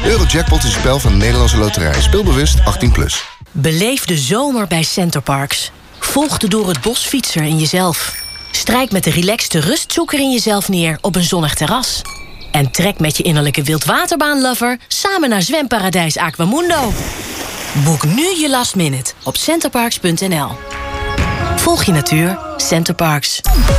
Eurojackpot is een spel van de Nederlandse Loterij. Speelbewust 18+. Beleef de zomer bij Centerparks. Volg de door het bos fietser in jezelf. Strijk met de relaxte rustzoeker in jezelf neer op een zonnig terras. En trek met je innerlijke wildwaterbaanlover samen naar zwemparadijs Aquamundo. Boek nu je last minute op centerparks.nl. Volg je natuur, Centerparks.